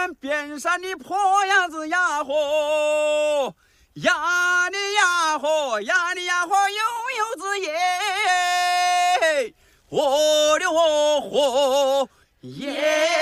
们边山的破鸭子呀吼，呀哩呀吼，呀哩呀吼，悠悠子耶，哦哩哦吼耶。